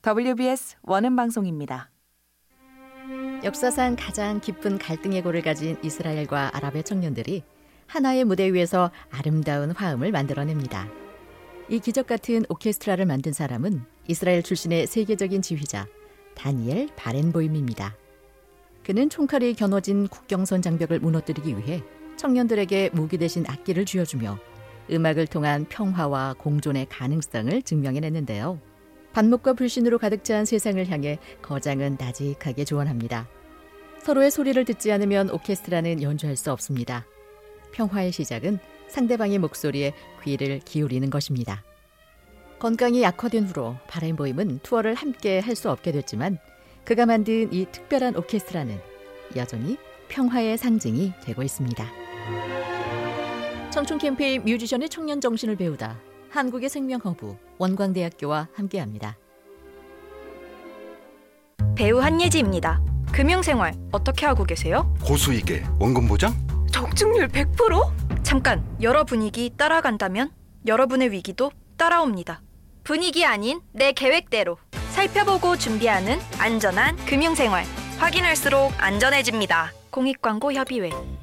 WBS 원음방송입니다. 역사상 가장 깊은 갈등의 골을 가진 이스라엘과 아랍의 청년들이 하나의 무대 위에서 아름다운 화음을 만들어냅니다. 이 기적 같은 오케스트라를 만든 사람은 이스라엘 출신의 세계적인 지휘자 다니엘 바렌보임입니다. 그는 총칼이 겨눠진 국경선 장벽을 무너뜨리기 위해 청년들에게 무기 대신 악기를 쥐어주며 음악을 통한 평화와 공존의 가능성을 증명해냈는데요. 반목과 불신으로 가득 찬 세상을 향해 거장은 나직하게 조언합니다. 서로의 소리를 듣지 않으면 오케스트라는 연주할 수 없습니다. 평화의 시작은 상대방의 목소리에 귀를 기울이는 것입니다. 건강이 악화된 후로 바렌보임은 투어를 함께 할 수 없게 됐지만 그가 만든 이 특별한 오케스트라는 여전히 평화의 상징이 되고 있습니다. 청춘 캠페인 뮤지션의 청년 정신을 배우다 한국의 생명허브 원광대학교와 함께합니다. 배우 한예지입니다. 금융생활 어떻게 하고 계세요? 고수익에 원금 보장? 적중률 100%? 잠깐, 여러 분위기 따라간다면 여러분의 위기도 따라옵니다. 분위기 아닌 내 계획대로 살펴보고 준비하는 안전한 금융생활. 확인할수록 안전해집니다. 공익광고협의회.